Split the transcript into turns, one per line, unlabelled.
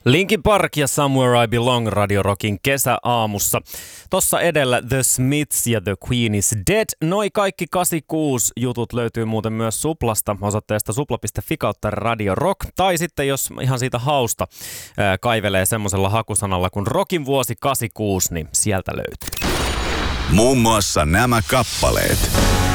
Linkin Park ja Somewhere I Belong Radio Rockin kesäaamussa. Tossa edellä The Smiths ja The Queen is Dead. Noi kaikki 86 jutut löytyy muuten myös Suplasta, osoitteesta supla.fi kautta Radio Rock. Tai sitten jos ihan siitä hausta kaivelee semmosella hakusanalla kuin Rockin vuosi 86, niin sieltä löytyy.
Muun muassa nämä kappaleet.